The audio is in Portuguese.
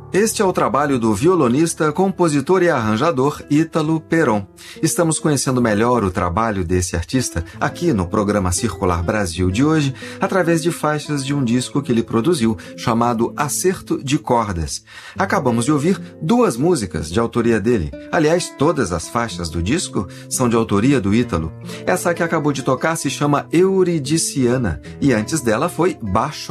Este é o trabalho do violonista, compositor e arranjador Ítalo Peron. Estamos conhecendo melhor o trabalho desse artista aqui no programa Circular Brasil de hoje, através de faixas de um disco que ele produziu, chamado Acerto de Cordas. Acabamos de ouvir 2 músicas de autoria dele. Aliás, todas as faixas do disco são de autoria do Ítalo. Essa que acabou de tocar se chama Euridiciana e antes dela foi Baixo